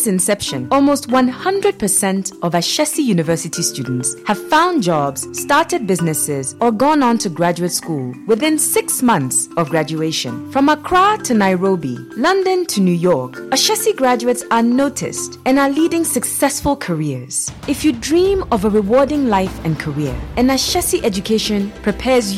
Since inception, almost 100% of Ashesi University students have found jobs, started businesses, or gone on to graduate school within 6 months of graduation. From Accra to Nairobi, London to New York, Ashesi graduates are noticed and are leading successful careers. If you dream of a rewarding life and career, an Ashesi education prepares